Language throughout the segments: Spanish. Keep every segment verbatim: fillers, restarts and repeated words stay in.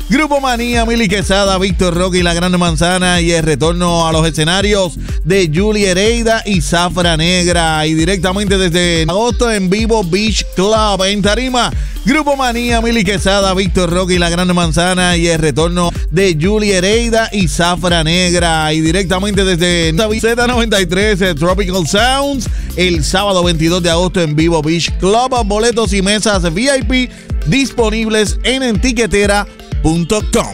Grupo Manía, Mili Quesada, Víctor Roque y La Gran Manzana, y el retorno a los escenarios de Julie Hereida y Zafra Negra, y directamente desde agosto en Vivo Beach Club en Tarima. Grupo Manía, Mili Quesada, Víctor Roque y La Gran Manzana, y el retorno de Julie Hereida y Zafra Negra, y directamente desde Z noventa y tres Tropical Sounds el sábado veintidós de agosto en Vivo Beach Club. Boletos y mesas V I P disponibles en etiquetera punto com.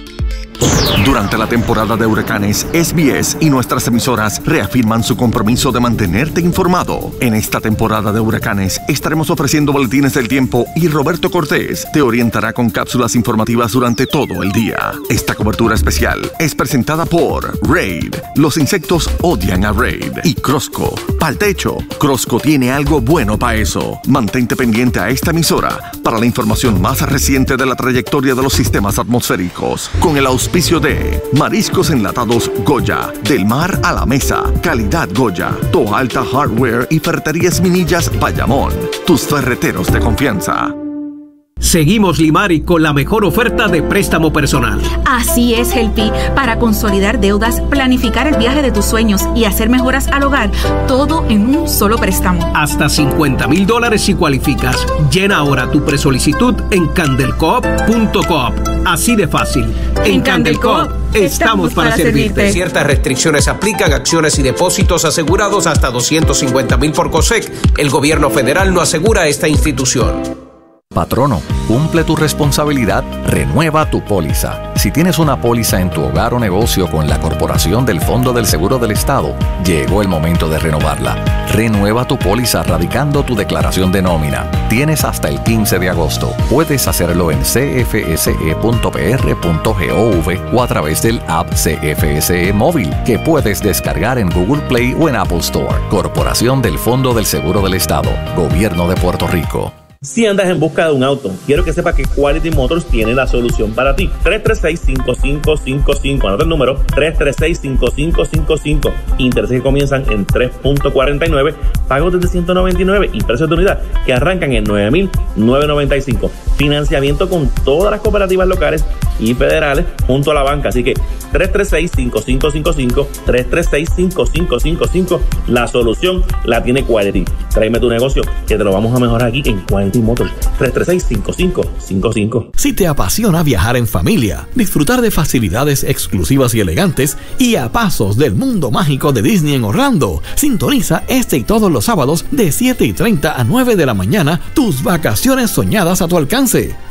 Durante la temporada de huracanes, S B S y nuestras emisoras reafirman su compromiso de mantenerte informado. En esta temporada de huracanes estaremos ofreciendo boletines del tiempo y Roberto Cortés te orientará con cápsulas informativas durante todo el día. Esta cobertura especial es presentada por Raid. Los insectos odian a Raid. Y Crosco. Pa'l techo, Crosco tiene algo bueno para eso. Mantente pendiente a esta emisora para la información más reciente de la trayectoria de los sistemas atmosféricos. Con el auspicio de Mariscos Enlatados Goya, del mar a la mesa, calidad Goya, Toa Alta Hardware y Ferreterías Minillas Bayamón, tus ferreteros de confianza. Seguimos Limari con la mejor oferta de préstamo personal. Así es, Helpi. Para consolidar deudas, planificar el viaje de tus sueños y hacer mejoras al hogar, todo en un solo préstamo. Hasta cincuenta mil dólares si cualificas. Llena ahora tu presolicitud en candelcoop punto coop. Así de fácil. En, en Candelcoop estamos, estamos para, para servirte. servirte. Ciertas restricciones aplican, acciones y depósitos asegurados hasta doscientos cincuenta mil por COSEC. El gobierno federal no asegura esta institución. Patrono, cumple tu responsabilidad, renueva tu póliza. Si tienes una póliza en tu hogar o negocio con la Corporación del Fondo del Seguro del Estado, llegó el momento de renovarla. Renueva tu póliza radicando tu declaración de nómina. Tienes hasta el quince de agosto. Puedes hacerlo en c f s e punto p r punto gov o a través del app C F S E Móvil, que puedes descargar en Google Play o en Apple Store. Corporación del Fondo del Seguro del Estado, Gobierno de Puerto Rico. Si andas en busca de un auto, quiero que sepa que Quality Motors tiene la solución para ti. tres tres seis, cinco cinco cinco cinco. Anota el número tres tres seis, cinco cinco cinco cinco. Intereses que comienzan en tres punto cuarenta y nueve, pagos desde ciento noventa y nueve y precios de unidad que arrancan en nueve mil novecientos noventa y cinco. Financiamiento con todas las cooperativas locales y federales junto a la banca. Así que tres tres seis, cinco cinco cinco cinco, tres tres seis, cinco cinco cinco cinco. La solución la tiene Quality. Tráeme tu negocio que te lo vamos a mejorar aquí en Quality Motors. Tres tres seis, cinco cinco cinco cinco. Si te apasiona viajar en familia, disfrutar de facilidades exclusivas y elegantes y a pasos del mundo mágico de Disney en Orlando, sintoniza este y todos los sábados de siete y treinta a nueve de la mañana tus vacaciones soñadas a tu alcance.